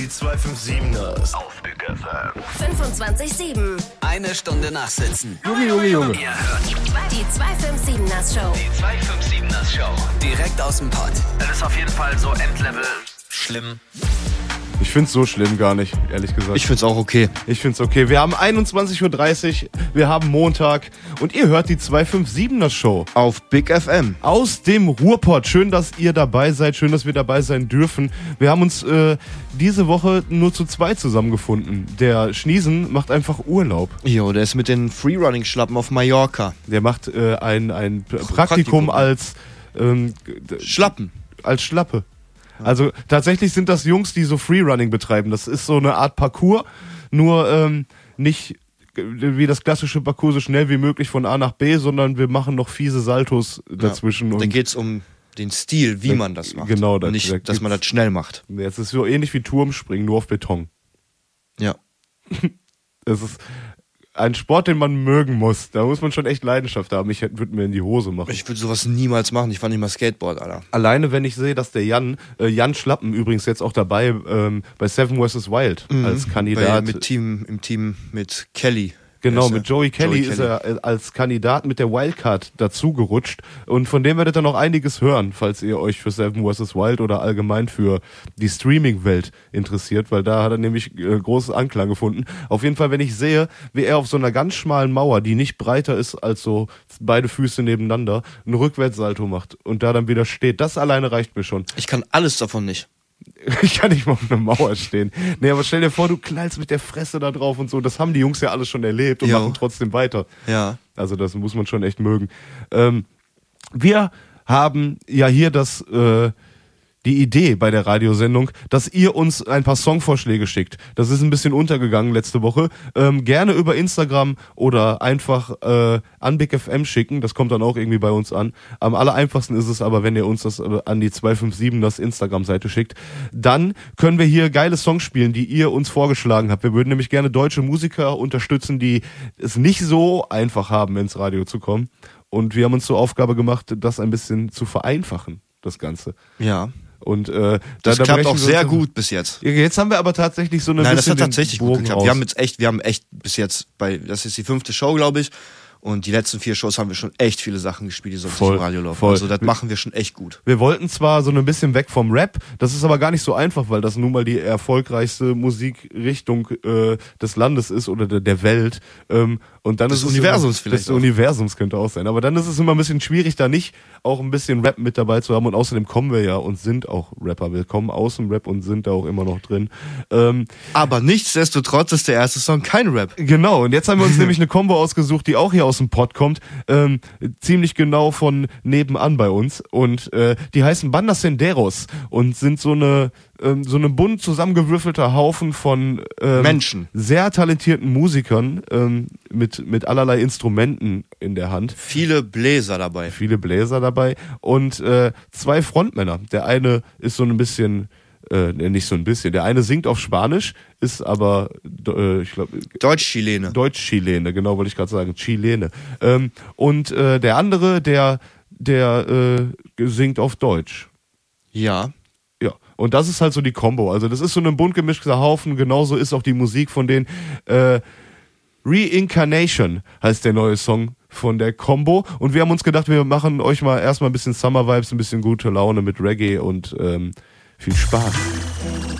Die 257ers auf Big FM. 25/7. Eine Stunde nachsitzen. Junge. Ihr hört Die 257ers Show. die 257ers Show. Direkt aus dem Pott. Das ist auf jeden Fall so Endlevel schlimm. Ich find's so schlimm gar nicht, ehrlich gesagt. Ich find's auch okay. Ich find's okay. Wir haben 21.30 Uhr, wir haben Montag und ihr hört die 257er Show. Auf Big FM. Aus dem Ruhrpott. Schön, dass ihr dabei seid. Schön, dass wir dabei sein dürfen. Wir haben uns diese Woche nur zu zweit zusammengefunden. Der Schniesen macht einfach Urlaub. Jo, der ist mit den Freerunning-Schlappen auf Mallorca. Der macht ein Praktikum als Schlappen. als Schlappe. Also tatsächlich sind das Jungs, die so Freerunning betreiben. Das ist so eine Art Parcours, nur nicht wie das klassische Parcours so schnell wie möglich von A nach B, sondern wir machen noch fiese Saltos dazwischen. Da Und geht's um den Stil, wie man das macht. Genau, und nicht, dass man das schnell macht. es ist so ähnlich wie Turmspringen, nur auf Beton. Ja. Es ist ein Sport, den man mögen muss. Da muss man schon echt Leidenschaft haben. Ich würde mir in die Hose machen. Ich würde sowas niemals machen. Ich fahre nicht mal Skateboard, Alter. Alleine, wenn ich sehe, dass der Jan Schlappen übrigens jetzt auch dabei bei Seven vs. Wild als Kandidat. Im Team mit Kelly. Genau, mit Joey Kelly ist er als Kandidat mit der Wildcard dazugerutscht. Und von dem werdet ihr noch einiges hören, falls ihr euch für Seven vs. Wild oder allgemein für die Streaming-Welt interessiert, weil da hat er nämlich großen Anklang gefunden. Auf jeden Fall, wenn ich sehe, wie er auf so einer ganz schmalen Mauer, die nicht breiter ist als so beide Füße nebeneinander, einen Rückwärtssalto macht und da dann wieder steht, das alleine reicht mir schon. Ich kann alles davon nicht. Ich kann nicht mal auf einer Mauer stehen. Nee, aber stell dir vor, du knallst mit der Fresse da drauf und so. Das haben die Jungs ja alles schon erlebt und machen trotzdem weiter. Ja. Also das muss man schon echt mögen. Wir haben ja hier die Idee bei der Radiosendung, dass ihr uns ein paar Songvorschläge schickt. Das ist ein bisschen untergegangen letzte Woche. Gerne über Instagram oder einfach an Big FM schicken. Das kommt dann auch irgendwie bei uns an. Am allereinfachsten ist es aber, wenn ihr uns das an die 257 das Instagram-Seite schickt. Dann können wir hier geile Songs spielen, die ihr uns vorgeschlagen habt. Wir würden nämlich gerne deutsche Musiker unterstützen, die es nicht so einfach haben, ins Radio zu kommen. Und wir haben uns zur Aufgabe gemacht, das ein bisschen zu vereinfachen, das Ganze. Ja. Und das da klappt auch sehr gut bis jetzt. Jetzt haben wir aber tatsächlich so eine Nein, das bisschen hat tatsächlich den gut Bogen geklappt. raus. Wir haben echt bis jetzt das ist die 5. Show, glaube ich. Und die letzten 4 Shows haben wir schon echt viele Sachen gespielt, die sonst nicht im Radio laufen. Voll. Also das machen wir schon echt gut. Wir wollten zwar so ein bisschen weg vom Rap, das ist aber gar nicht so einfach, weil das nun mal die erfolgreichste Musikrichtung des Landes ist oder der Welt. Und dann Des ist Universums es vielleicht Des auch. Universums könnte auch sein. Aber dann ist es immer ein bisschen schwierig, da nicht auch ein bisschen Rap mit dabei zu haben. Und außerdem kommen wir ja und sind auch Rapper. Wir kommen aus dem Rap und sind da auch immer noch drin. Aber nichtsdestotrotz ist der erste Song kein Rap. Genau, und jetzt haben wir uns nämlich eine Combo ausgesucht, die auch hier aus dem Pod kommt, ziemlich genau von nebenan bei uns. Und die heißen Banda Senderos und sind so eine bunt zusammengewürfelter Haufen von Menschen. Sehr talentierten Musikern mit allerlei Instrumenten in der Hand. Viele Bläser dabei. Viele Bläser dabei und 2 Frontmänner. Der eine ist so ein bisschen nicht so ein bisschen. Der eine singt auf Spanisch, ist aber, ich glaube... Deutsch-Chilene. Deutsch-Chilene, genau, wollte ich gerade sagen. Chilene. Und der andere, der singt auf Deutsch. Ja. Ja, und das ist halt so die Combo. Also das ist so ein bunt gemischter Haufen. Genauso ist auch die Musik von denen. Reincarnation heißt der neue Song von der Combo. Und wir haben uns gedacht, wir machen euch mal erstmal ein bisschen Summer Vibes, ein bisschen gute Laune mit Reggae und viel Spaß.